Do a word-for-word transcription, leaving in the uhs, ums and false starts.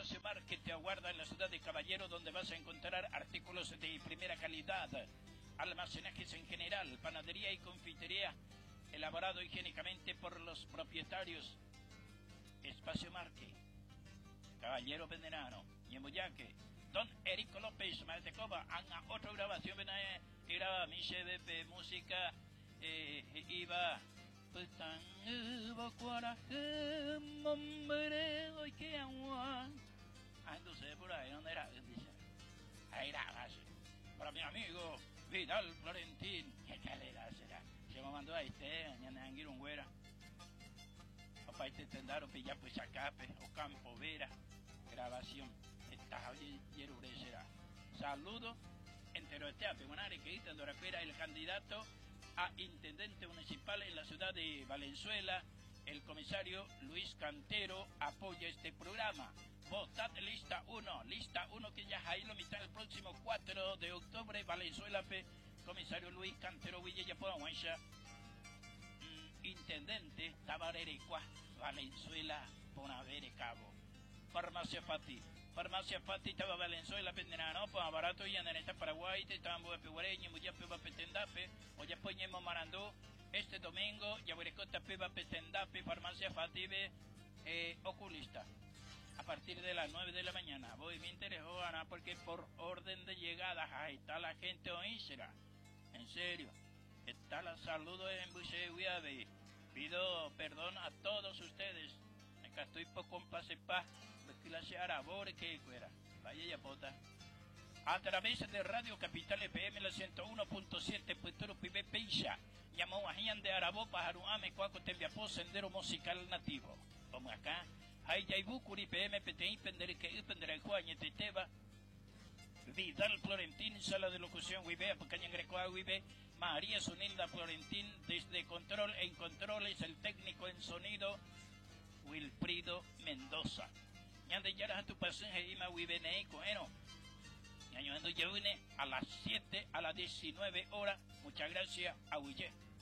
Espacio Market te aguarda en la ciudad de Caballero, donde vas a encontrar artículos de primera calidad, almacenajes en general, panadería y confitería, elaborado higiénicamente por los propietarios. Espacio Market, Caballero Venderano, Ñemoyaque. Don Erico López, más de Coba, haga otra grabación, ven a graba mi de música, eh, iba, pues tan, iba coraje, hombre, hoy que agua. Ah, entonces por ahí, ¿dónde era? Dice, ahí era, para mi amigo Vidal Florentín, ¿qué tal era? Será, se me mandó a este, mañana en un güera. Papá, este tendaro, pilla, pues acá, o Campo Vera, grabación. Saludos entero este apemonare que está Doracuera, el candidato a intendente municipal en la ciudad de Valenzuela. El comisario Luis Cantero apoya este programa. Votad lista uno, lista uno que ya ahí lo mitad el próximo cuatro de octubre, Valenzuela, pe, comisario Luis Cantero Villa Poahuencha, mm, intendente Tabarerecua, Valenzuela, Ponavere Cabo. Farmacia Pati. Farmacia Pati estaba Valenzuela, Penderano, pues barato y en esta Paraguay, te tambo de Peguareño, muy ya peba petendape, o ya poñemos marandó, este domingo, ya verecota peba petendape, Farmacia Pati, eh, oculista. A partir de las nueve de la mañana, voy, me interesó, Ana, porque por orden de llegada, ahí está la gente oísera. En serio, está la saludo en Bucehuiabe. Pido perdón a todos ustedes, acá estoy por complacepa. Clase arabore que fuera, vaya ya pota. A través de Radio Capital F M la ciento uno punto siete, Puerto Pibe Peisha, llamó a Jian de Arabo, Pajaruame, Cuaco, Tembiapó, Sendero Musical Nativo. Como acá, hay Yaibukuri, P M, P T I, Pendereque, Pendere, Juañe, Teteba, Vidal Florentín, sala de locución, Wibe, Pecaña Grecoa, Wibe, María Sonilda Florentín, desde control en controles, el técnico en sonido, Wilfrido Mendoza. Ñande ya tu pasaje y me vivene bueno. Ñando ya vine a las siete, a las diecinueve horas. Muchas gracias a Huille.